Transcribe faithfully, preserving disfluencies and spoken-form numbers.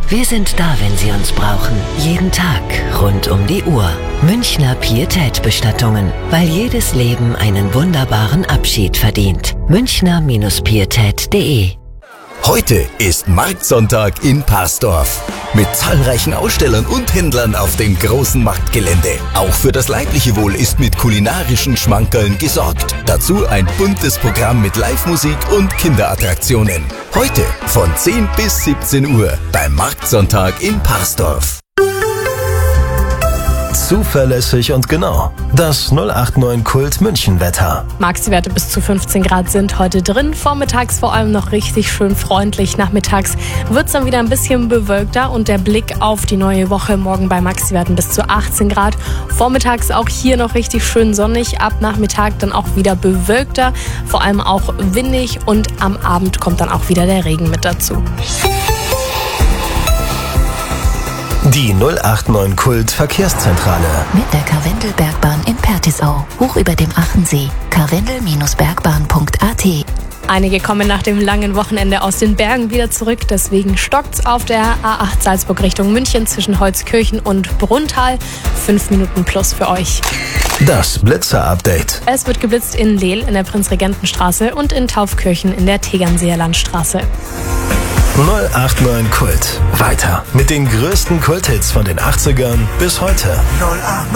Wir sind da, wenn Sie uns brauchen. Jeden Tag, rund um die Uhr. Münchner Pietät-Bestattungen, weil jedes Leben einen wunderbaren Abschied verdient. Münchner Pietät punkt de. Heute ist Marktsonntag in Parsdorf. Mit zahlreichen Ausstellern und Händlern auf dem großen Marktgelände. Auch für das leibliche Wohl ist mit kulinarischen Schmankerln gesorgt. Dazu ein buntes Programm mit Live-Musik und Kinderattraktionen. Heute von zehn bis siebzehn Uhr beim Marktsonntag in Parsdorf. Zuverlässig und genau. Das null acht neun Kult München Wetter. Maxi-Werte bis zu fünfzehn Grad sind heute drin. Vormittags vor allem noch richtig schön freundlich. Nachmittags wird es dann wieder ein bisschen bewölkter und der Blick auf die neue Woche morgen bei Maxi-Werten bis zu achtzehn Grad. Vormittags auch hier noch richtig schön sonnig. Ab Nachmittag dann auch wieder bewölkter. Vor allem auch windig und am Abend kommt dann auch wieder der Regen mit dazu. Die null acht neun Kult Verkehrszentrale. Mit der Karwendelbergbahn in Pertisau. Hoch über dem Achensee. karwendel Bergbahn punkt a t. Einige kommen nach dem langen Wochenende aus den Bergen wieder zurück. Deswegen stockt's auf der A acht Salzburg Richtung München zwischen Holzkirchen und Brunnthal. Fünf Minuten plus für euch. Das Blitzer-Update. Es wird geblitzt in Lehl in der Prinzregentenstraße und in Taufkirchen in der Tegernseer Landstraße. null acht neun Kult. Weiter mit den größten Kulthits von den achtzigern bis heute. null acht neun